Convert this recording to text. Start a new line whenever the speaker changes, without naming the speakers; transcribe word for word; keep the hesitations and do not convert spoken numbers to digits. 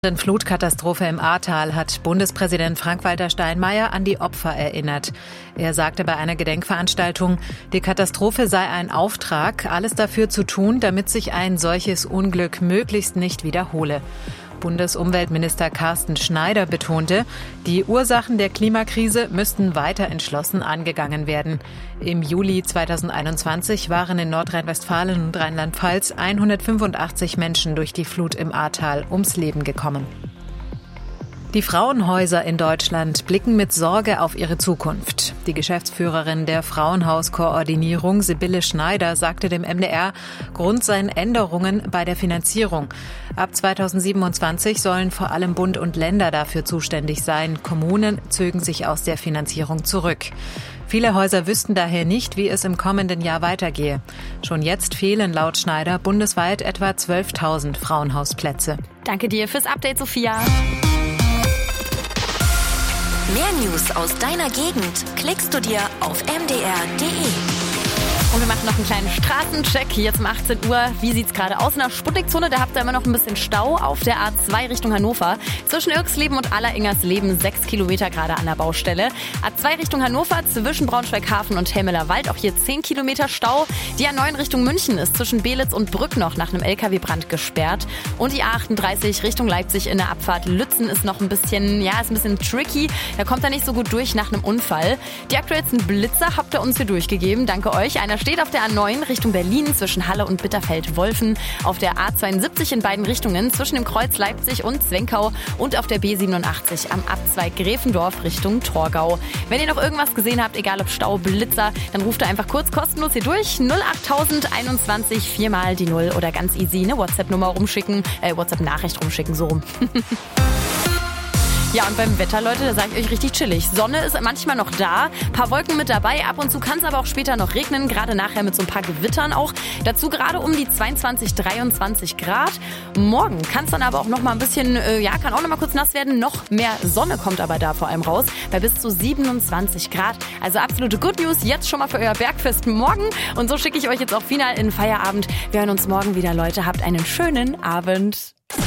In Flutkatastrophe im Ahrtal hat Bundespräsident Frank-Walter Steinmeier an die Opfer erinnert. Er sagte bei einer Gedenkveranstaltung, die Katastrophe sei ein Auftrag, alles dafür zu tun, damit sich ein solches Unglück möglichst nicht wiederhole. Bundesumweltminister Carsten Schneider betonte, die Ursachen der Klimakrise müssten weiter entschlossen angegangen werden. Im Juli zweitausendeinundzwanzig waren in Nordrhein-Westfalen und Rheinland-Pfalz hundertfünfundachtzig Menschen durch die Flut im Ahrtal ums Leben gekommen. Die Frauenhäuser in Deutschland blicken mit Sorge auf ihre Zukunft. Die Geschäftsführerin der Frauenhauskoordinierung, Sibylle Schneider, sagte dem M D R, Grund seien Änderungen bei der Finanzierung. Ab zweitausendsiebenundzwanzig sollen vor allem Bund und Länder dafür zuständig sein. Kommunen zögen sich aus der Finanzierung zurück. Viele Häuser wüssten daher nicht, wie es im kommenden Jahr weitergehe. Schon jetzt fehlen laut Schneider bundesweit etwa zwölftausend Frauenhausplätze.
Danke dir fürs Update, Sophia.
Mehr News aus deiner Gegend klickst du dir auf m d r punkt d e.
Und wir machen noch einen kleinen Straßencheck. Jetzt um achtzehn Uhr. Wie sieht's gerade aus in der Sputnikzone? Da habt ihr immer noch ein bisschen Stau auf der A zwei Richtung Hannover. Zwischen Irxleben und Alleringersleben sechs Kilometer gerade an der Baustelle. A zwei Richtung Hannover zwischen Braunschweig-Hafen und Helmeler Wald. Auch hier zehn Kilometer Stau. Die A neun Richtung München ist zwischen Belitz und Brück noch nach einem L K W-Brand gesperrt. Und die A achtunddreißig Richtung Leipzig in der Abfahrt Lützen ist noch ein bisschen, ja, ist ein bisschen tricky. Da kommt er nicht so gut durch nach einem Unfall. Die aktuellsten Blitzer habt ihr uns hier durchgegeben. Danke euch. Einer steht auf der A neun Richtung Berlin zwischen Halle und Bitterfeld-Wolfen, auf der A zweiundsiebzig in beiden Richtungen zwischen dem Kreuz Leipzig und Zwenkau und auf der B siebenundachtzig am Abzweig Gräfendorf Richtung Torgau. Wenn ihr noch irgendwas gesehen habt, egal ob Stau, Blitzer, dann ruft ihr einfach kurz kostenlos hier durch. null achttausend einundzwanzig, viermal die Null oder ganz easy eine WhatsApp-Nummer rumschicken, äh, WhatsApp-Nachricht rumschicken, so rum. Ja, und beim Wetter, Leute, da sage ich euch richtig chillig. Sonne ist manchmal noch da, paar Wolken mit dabei, ab und zu kann es aber auch später noch regnen, gerade nachher mit so ein paar Gewittern auch. Dazu gerade um die zweiundzwanzig, dreiundzwanzig Grad. Morgen kann es dann aber auch noch mal ein bisschen, äh, ja, kann auch noch mal kurz nass werden. Noch mehr Sonne kommt aber da vor allem raus, bei bis zu siebenundzwanzig Grad. Also absolute Good News, jetzt schon mal für euer Bergfest morgen. Und so schicke ich euch jetzt auch final in den Feierabend. Wir hören uns morgen wieder, Leute. Habt einen schönen Abend.